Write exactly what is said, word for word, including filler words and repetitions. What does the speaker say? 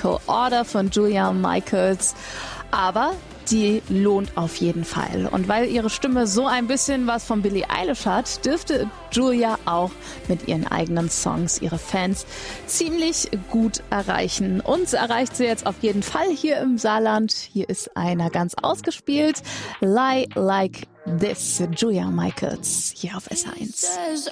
Musical Order von Julia Michaels. Aber die lohnt auf jeden Fall. Und weil ihre Stimme so ein bisschen was von Billie Eilish hat, dürfte Julia auch mit ihren eigenen Songs ihre Fans ziemlich gut erreichen. Uns erreicht sie jetzt auf jeden Fall hier im Saarland. Hier ist einer ganz ausgespielt. Lie Like This, Julia Michaels, hier auf S eins.